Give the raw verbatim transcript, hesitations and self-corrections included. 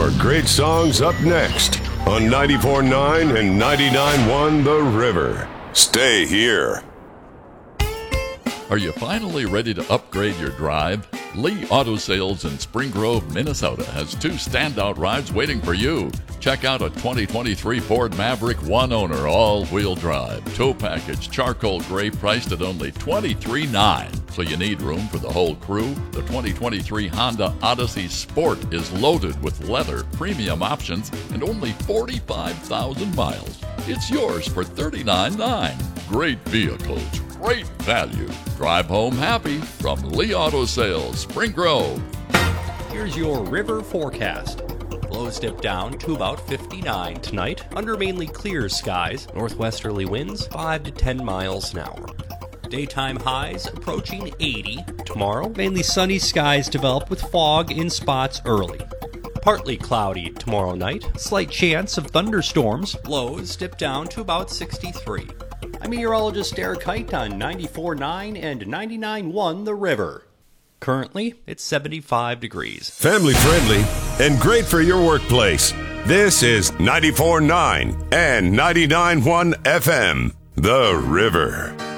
more great songs up next on ninety-four point nine and ninety-nine point one The River. Stay here. Are you finally ready to upgrade your drive? Lee Auto Sales in Spring Grove, Minnesota has two standout rides waiting for you. Check out a twenty twenty-three Ford Maverick one owner all-wheel drive. Tow package charcoal gray priced at only twenty-three thousand nine hundred dollars. So you need room for the whole crew? The twenty twenty-three Honda Odyssey Sport is loaded with leather, premium options, and only forty-five thousand miles. It's yours for thirty-nine thousand nine hundred dollars. Great vehicles, great value. Drive home happy from Lee Auto Sales, Spring Grove. Here's your river forecast. Lows dip down to about fifty-nine tonight under mainly clear skies. Northwesterly winds five to ten miles an hour. Daytime highs approaching eighty. Tomorrow, mainly sunny skies develop with fog in spots early. Partly cloudy tomorrow night. Slight chance of thunderstorms. Lows dip down to about sixty-three. I'm meteorologist Eric Height on ninety-four point nine and ninety-nine point one The River. Currently, it's seventy-five degrees. Family friendly and great for your workplace. This is ninety-four point nine and ninety-nine point one F M, The River.